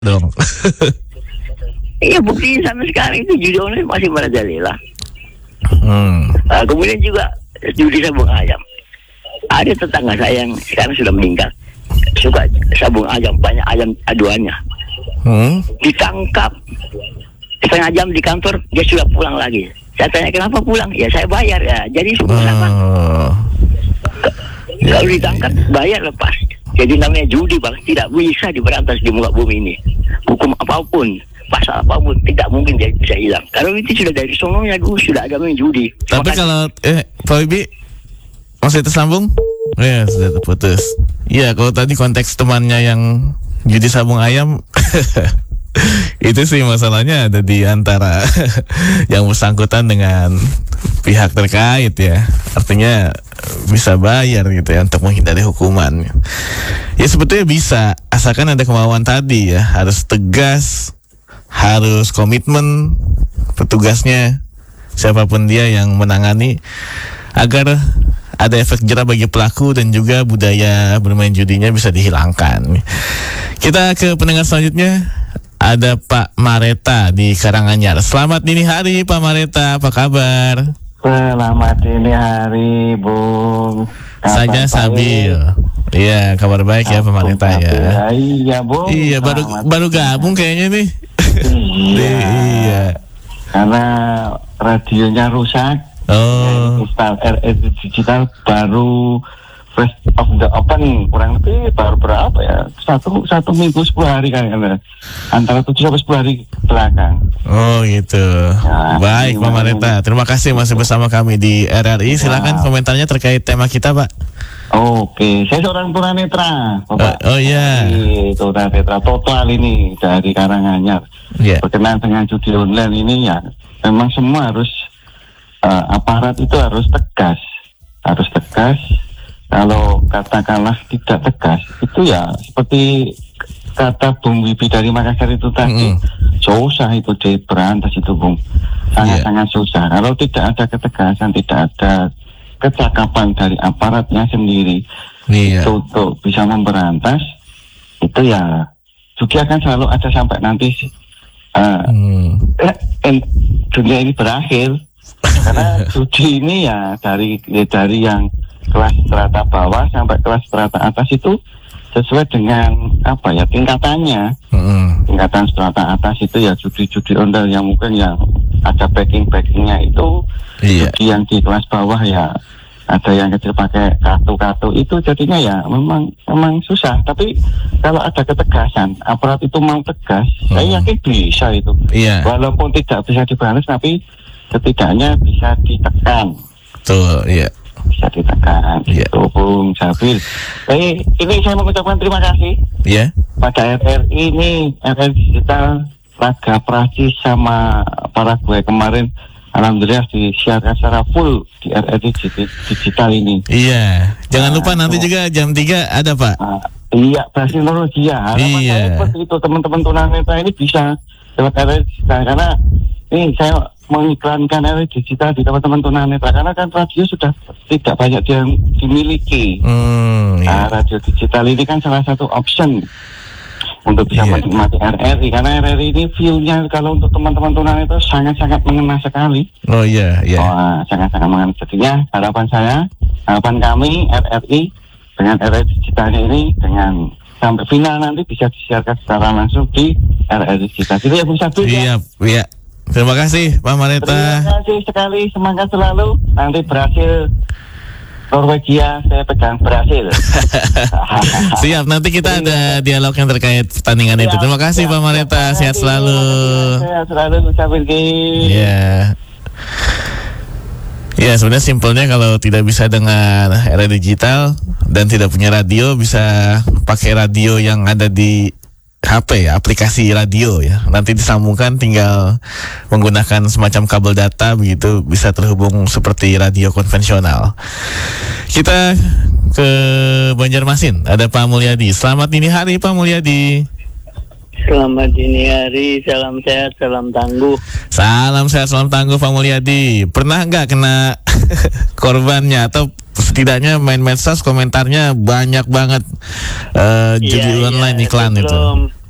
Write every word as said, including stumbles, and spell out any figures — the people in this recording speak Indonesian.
dong. Iya, buktinya sampai sekarang itu judi online masih merajalela. Hmm. Uh, kemudian juga judi sabung ayam. Ada tetangga saya yang sekarang sudah meninggal, suka sabung ayam, banyak ayam aduannya. Hmm. Ditangkap setengah jam di kantor, dia sudah pulang lagi. Saya tanya kenapa pulang? Ya saya bayar ya. Jadi sudah apa? Oh. Kalau ditangkap bayar lepas. Jadi namanya judi, bang, tidak bisa diberantas di muka bumi ini. Hukum apapun, pasal apapun tidak mungkin dia bisa hilang. Kalau itu sudah dari sononya dulu sudah ada main judi. Tapi Makanya, kalau eh Pak Wibi masih tersambung? Ya sudah terputus. Iya, kalau tadi konteks temannya yang judi sabung ayam itu sih masalahnya ada di antara yang bersangkutan dengan pihak terkait ya. Artinya bisa bayar gitu ya untuk menghindari hukuman. Ya sebetulnya bisa, asalkan ada kemauan tadi ya. Harus tegas, harus komitmen petugasnya, siapapun dia yang menangani, agar ada efek jerah bagi pelaku dan juga budaya bermain judinya bisa dihilangkan. Kita ke pendengar selanjutnya. Ada Pak Mareta di Karanganyar. Selamat dini hari Pak Mareta, apa kabar? Selamat dini hari, Bung. Saja stabil. Iya, kabar baik ya Pak Mareta ya. Iya, Bung. Iya, baru Selamat baru gabung kayaknya nih. Iya. Iya. Karena radionya rusak. Oh. Install R R Digital baru first of the open, kurang lebih baru berapa ya? Satu satu minggu sepuluh hari kan, antara tujuh sampai sepuluh hari belakang. Oh gitu. Ya, baik Pak Mareta, terima kasih masih bersama kami di R R I. Silakan ya. Komentarnya terkait tema kita, Pak. Oke, saya seorang tunanetra, Bapak. Oh, oh iya. Tunanetra total ini dari Karanganyar. Yeah. Berkenaan dengan judi online ini ya, memang semua harus uh, aparat itu harus tegas, harus tegas. Kalau katakanlah tidak tegas, itu ya seperti kata Bung Wibi dari Makassar itu tadi, mm-hmm. susah itu diberantas itu, Bung. Sangat-sangat yeah. susah. Kalau tidak ada ketegasan, tidak ada kecakapan dari aparatnya sendiri, yeah. itu untuk bisa memberantas, itu ya judi akan selalu ada sampai nanti uh, mm. eh, dunia ini berakhir. Karena judi ini ya dari ya dari yang kelas strata bawah sampai kelas strata atas itu sesuai dengan apa ya tingkatannya. Mm. Tingkatan strata atas itu ya judi-judi ondel yang mungkin yang ada backing-backingnya itu, yeah. judi yang di kelas bawah ya ada yang kecil pakai kartu-kartu itu, jadinya ya memang memang susah. Tapi kalau ada ketegasan, aparat itu mau tegas, mm. saya yakin bisa itu. Yeah. Walaupun tidak bisa dibalas, tapi setidaknya bisa ditekan. Betul, iya. Bisa ditekan, yeah. Itu Bung Jabil. Jadi ini saya mengucapkan terima kasih. Iya. Yeah. Pada R R I ini, R R I Digital, Laga Prancis sama para gue kemarin, alhamdulillah disiarkan secara full di R R I Digital ini. Iya. Jangan nah, lupa nanti itu. Juga jam tiga ada Pak. Nah, iya, bersinologi ya. Harapan iya. saya seperti itu, teman-teman tunanetra ini bisa lewat R R I Digital, karena ini saya mengiklankan R R I Digital di teman-teman tunanetra, karena kan radio sudah tidak banyak yang dimiliki. Hmm, iya. Nah, radio digital ini kan salah satu option untuk bisa yeah. menikmati R R I, karena R R I ini view-nya kalau untuk teman-teman tunanetra sangat-sangat mengena sekali. Oh iya, yeah, iya. Yeah. Oh, sangat-sangat mengena. Jadinya harapan saya, harapan kami R R I dengan R R I Digitalnya ini, dengan sampai final nanti bisa disiarkan secara langsung di R R I Digital. Jadi ya bisa tuh. Iya, iya. Terima kasih Pak Mareta. Terima kasih sekali, semangat selalu. Nanti berhasil Norwegia saya pegang berhasil. Siap, nanti kita ada dialog yang terkait pertandingan siap, itu. Terima kasih siap, Pak Mareta, siap, sehat selalu. Sehat selalu, ucapin Iya. Ya sebenarnya simpelnya kalau tidak bisa dengan R R I Digital dan tidak punya radio, bisa pakai radio yang ada di H P ya, aplikasi radio ya. Nanti disambungkan, tinggal menggunakan semacam kabel data, begitu bisa terhubung seperti radio konvensional. Kita ke Banjarmasin, ada Pak Mulyadi. Selamat dini hari Pak Mulyadi. Selamat dini hari, salam sehat, salam tangguh. Salam sehat, salam tangguh Pak Mulyadi. Pernah nggak kena korbannya atau setidaknya main medsos komentarnya banyak banget uh, judi ya, online ya, iklan sebelum, itu.